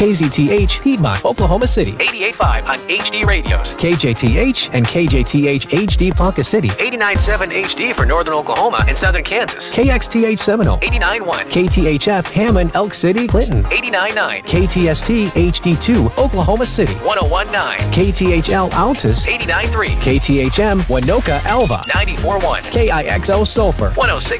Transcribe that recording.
KZTH, Piedmont, Oklahoma City. 88.5 on HD radios. KJTH and KJTH HD Ponca City. 89.7 HD for Northern Oklahoma and Southern Kansas. KXTH Seminole. 89.1. KTHF Hammond, Elk City, Clinton. 89.9. KTST HD2, Oklahoma City. 101.9. KTHL Altus. 89.3. KTHM Winoka, Alva. 94.1. KIXO Sulphur. 106.